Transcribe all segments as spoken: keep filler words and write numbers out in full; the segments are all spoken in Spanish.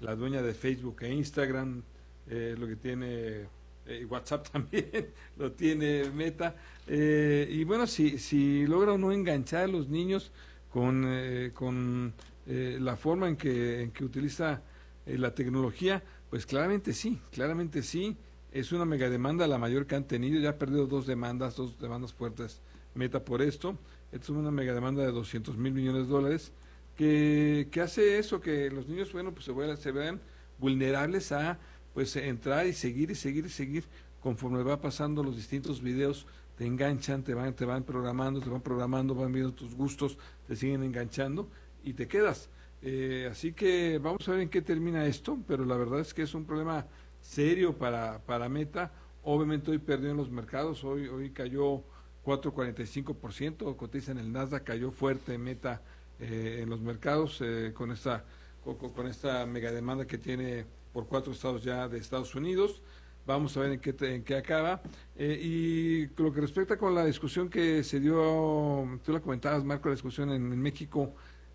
la dueña de Facebook e Instagram, eh, lo que tiene eh, WhatsApp también, lo tiene Meta, eh, y bueno, si, si logra o no enganchar a los niños con, eh, con eh, la forma en que, en que utiliza eh, la tecnología, pues claramente sí, claramente sí, es una mega demanda, la mayor que han tenido, ya ha perdido dos demandas, dos demandas fuertes Meta por esto. Esto es una mega demanda de doscientos mil millones de dólares, que, que hace eso, que los niños, bueno, pues se, vean, se vean vulnerables a, pues, entrar y seguir y seguir y seguir, conforme va pasando los distintos videos, te enganchan, te van, te van programando, te van programando, van viendo tus gustos, te siguen enganchando y te quedas. Eh, así que vamos a ver en qué termina esto, pero la verdad es que es un problema serio para, para Meta. Obviamente hoy perdió en los mercados, hoy, hoy cayó cuatro coma cuarenta y cinco por ciento, cotiza en el Nasdaq, cayó fuerte Meta eh, en los mercados eh, con esta con, con esta mega demanda que tiene por cuatro estados ya de Estados Unidos. Vamos a ver en qué, te, en qué acaba. Eh, y lo que respecta con la discusión que se dio, tú la comentabas, Marco, la discusión en, en México,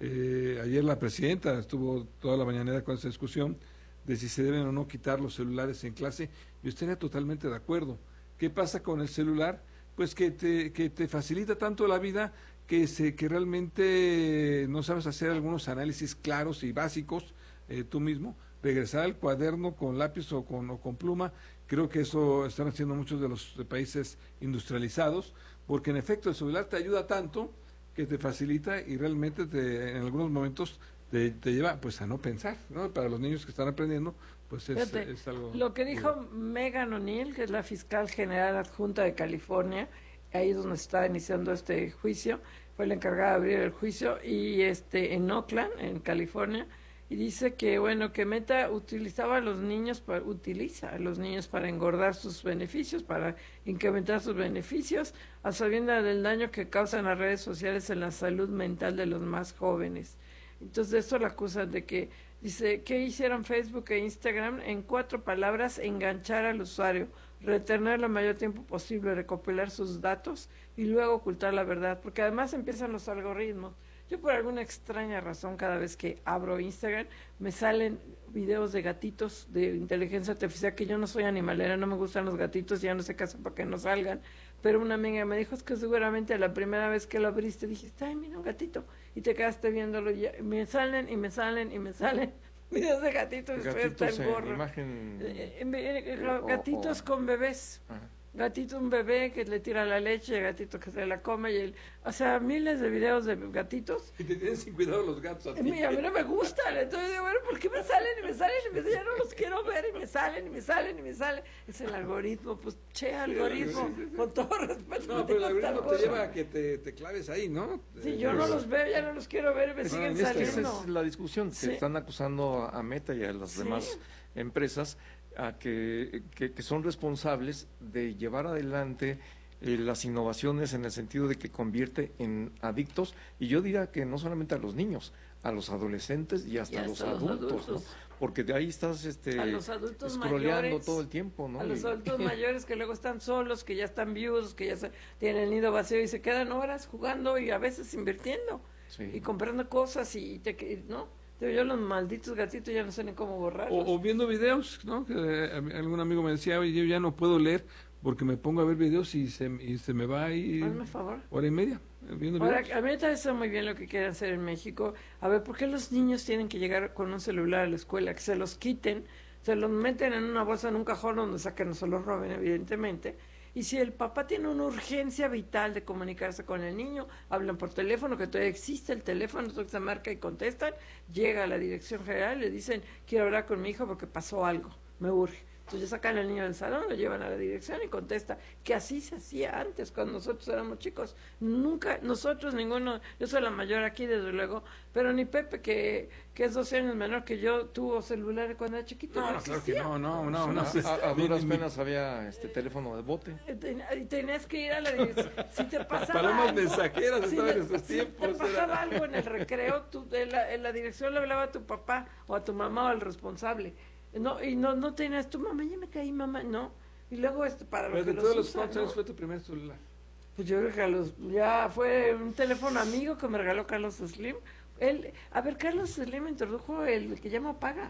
eh, ayer la presidenta estuvo toda la mañanera con esa discusión de si se deben o no quitar los celulares en clase. Yo estaría totalmente de acuerdo. ¿Qué pasa con el celular? Pues que te, que te facilita tanto la vida que, se, que realmente no sabes hacer algunos análisis claros y básicos eh, tú mismo. Regresar al cuaderno con lápiz o con, o con pluma, creo que eso están haciendo muchos de los de países industrializados, porque en efecto el celular te ayuda tanto que te facilita y realmente te, en algunos momentos te, te lleva pues a no pensar, ¿no? Para los niños que están aprendiendo, pues es, Fíjate, es algo... Lo que dijo Megan O'Neill, que es la fiscal general adjunta de California, ahí es donde está iniciando este juicio, fue la encargada de abrir el juicio, y este en Oakland, en California, y dice que, bueno, que Meta utilizaba a los niños, para, utiliza a los niños para engordar sus beneficios, para incrementar sus beneficios, a sabiendas del daño que causan las redes sociales en la salud mental de los más jóvenes. Entonces, esto la acusan de que, dice, ¿qué hicieron Facebook e Instagram? En cuatro palabras, enganchar al usuario, retener lo mayor tiempo posible, recopilar sus datos y luego ocultar la verdad, porque además empiezan los algoritmos. Yo por alguna extraña razón, cada vez que abro Instagram, me salen videos de gatitos de inteligencia artificial, que yo no soy animalera, no me gustan los gatitos, ya no sé qué hacer para que no salgan, pero una amiga me dijo, es que seguramente la primera vez que lo abriste dijiste, ay, mira un gatito, y te quedaste viéndolo, y ya, me salen y me salen y me salen videos de gatitos, gatitos en gorro. Imagen... Eh, eh, gatitos o, o... con bebés. Ajá. Gatito, un bebé que le tira la leche, gatito que se la come, y el, o sea, miles de videos de gatitos. Y te tienen sin cuidado los gatos a ti. Y a mí no me gustan, entonces digo, bueno, ¿por qué me salen y me salen y me salen? Ya no los quiero ver y me salen y me salen y me salen. Es el algoritmo, pues, che, algoritmo, sí, sí, sí. Con todo respeto. No, pero el algoritmo te lleva a que te, te claves ahí, ¿no? Si sí, yo no los veo, ya no los quiero ver y me siguen esta, saliendo. Esa es la discusión, que sí. Están acusando a Meta y a las sí. demás empresas a que, que, que son responsables de llevar adelante eh, las innovaciones en el sentido de que convierte en adictos, y yo diría que no solamente a los niños, a los adolescentes y hasta, y hasta los, los adultos, adultos. ¿no? Porque de ahí estás este, a los adultos scrolleando mayores, todo el tiempo, ¿no? A los y... adultos mayores que luego están solos, que ya están viudos, que ya se, tienen el nido vacío y se quedan horas jugando y a veces invirtiendo sí. y comprando cosas y te, ¿no? Yo los malditos gatitos ya no sé ni cómo borrarlos. O, o viendo videos, ¿no? Que eh, algún amigo me decía, oye, yo ya no puedo leer porque me pongo a ver videos y se, y se me va ahí Hazme favor. hora y media viendo Ahora, videos. A mí me parece muy bien lo que quieren hacer en México. A ver, ¿por qué los niños tienen que llegar con un celular a la escuela? Que se los quiten, se los meten en una bolsa, en un cajón donde saquen, no se los roben, evidentemente. Y si el papá tiene una urgencia vital de comunicarse con el niño, hablan por teléfono, que todavía existe el teléfono, entonces se marca y contestan, llega a la dirección general y le dicen, quiero hablar con mi hijo porque pasó algo, me urge. Entonces sacan al niño del salón, lo llevan a la dirección y contesta, que así se hacía antes, cuando nosotros éramos chicos. Nunca, nosotros, ninguno, yo soy la mayor aquí desde luego, pero ni Pepe, que, que es doce años menor que yo, tuvo celular cuando era chiquito. No, no, claro que no, no, no. no, no. A, a duras penas había este teléfono de bote. Y tenías que ir a la dirección. Si te pasaba Palomas algo, mensajeras si estaban en esos si tiempos. te pasaba era... algo en el recreo, tú, en, la, en la dirección le hablaba a tu papá o a tu mamá o al responsable. No, y no no tenías, tu mamá, ya me caí, mamá, no. Y luego, este, para lo que los todos los usa, cuántos ¿no? años fue tu primer celular? Pues yo creo que a los, ya fue un teléfono amigo que me regaló Carlos Slim. Él, a ver, Carlos Slim introdujo el, el que llama Paga.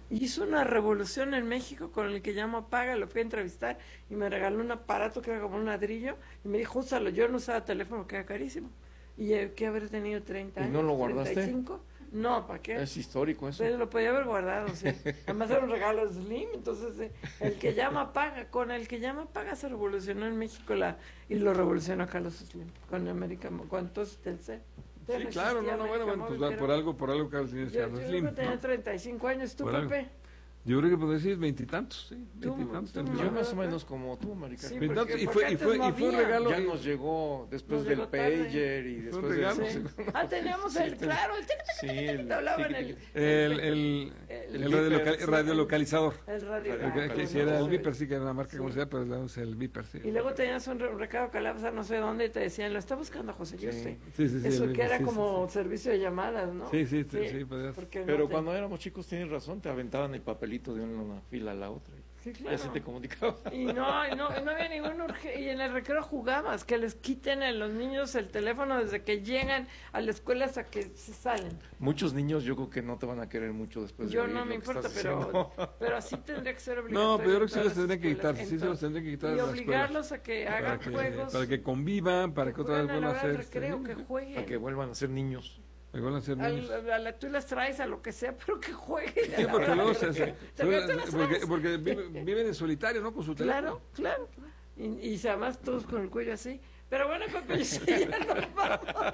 Hizo una revolución en México con el que llama Paga, lo fui a entrevistar y me regaló un aparato que era como un ladrillo y me dijo, úsalo, yo no usaba teléfono, que era carísimo. Y eh, que haber tenido treinta años. ¿Y no lo guardaste? treinta y cinco. No, ¿para qué? Es histórico eso. Pero lo podía haber guardado, sí. Además era un regalo Slim, entonces eh, el que llama paga, con el que llama paga se revolucionó en México la y lo revolucionó Carlos Slim, con América, con entonces Telcel. Sí, claro, no, no, bueno, bueno, pues por algo, por algo Carlos Slim. Yo, yo Slim, tenía treinta y cinco años, ¿tú, Pepe? Yo creo que podría decir veintitantos, sí, veintitantos. Yo más o menos como tú, Marica. Sí, porque, y fue, y fue, no y fue un regalo. Ya nos llegó después nos del llegó pager y después un regalo. del... Sí. Ah, teníamos el, sí, claro, el sí, el, hablaban el, el, el, el, el, el radiolocal, radiolocalizador. El radio. El, que si era el Viper, sí que era una marca sí, como sea, pero es el Viper, sí. Y luego tenías un, un recado que hablabas a no sé dónde y te decían, lo está buscando José sí. Yuste. Sí, sí, sí, eso el, que era sí, como sí, servicio de llamadas, ¿no? Sí, sí, sí, sí, podías. Pero no cuando te... éramos chicos, tienes razón, te aventaban el papelito de una fila a la otra. Sí, claro. Y así te comunicaba. Y no, no, no había ningún urge... Y en el recreo jugabas, que les quiten a los niños el teléfono desde que llegan a la escuela hasta que se salen. Muchos niños yo creo que no te van a querer mucho después yo de no me importa, pero, pero así tendría que ser obligatorio. No, pero yo creo que sí los tendrían que quitar, sí se los tendrían que quitar. Y obligarlos a que hagan para que, juegos. Para que convivan, para que, que otra vez vuelvan a hacer... Recreo, que jueguen. Para que vuelvan a ser niños. A ser niños. Al, a la, tú las traes a lo que sea, pero que jueguen. Sí, porque luego se, se, porque, porque viven, viven en solitario, ¿no? Con su teléfono. Claro, claro. Y, y además todos con el cuello así. Pero bueno, Pepe, ya nos vamos.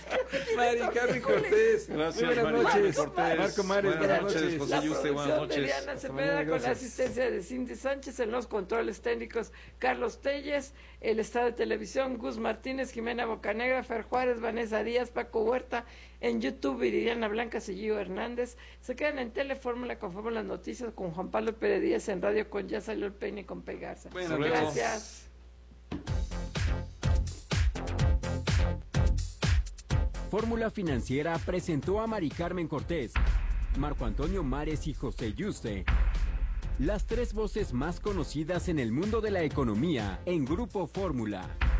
Mari Carmen Cortés. Gracias, buenas Mari noches. Cortés. Marco Mares, buenas noches. José Yuste, buenas noches. De Diana Cepeda, con la asistencia de Cindy Sánchez, en los controles técnicos Carlos Telles, el estado de televisión Gus Martínez, Jimena Bocanegra, Fer Juárez, Vanessa Díaz, Paco Huerta, en YouTube Viridiana Blancas y Gio Hernández. Se quedan en Telefórmula con Fórmula Noticias con Juan Pablo Pérez Díaz, en Radio con Ya Salió el Peine con Pegarza. Bueno, gracias. Fórmula Financiera presentó a Mari Carmen Cortés, Marco Antonio Mares y José Yuste, las tres voces más conocidas en el mundo de la economía en Grupo Fórmula.